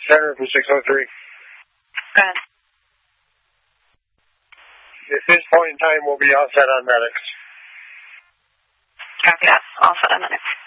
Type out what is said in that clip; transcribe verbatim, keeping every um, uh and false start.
Center for six oh three. Go ahead. At this point in time, we'll be all set on medics. Copy that. All set on medics.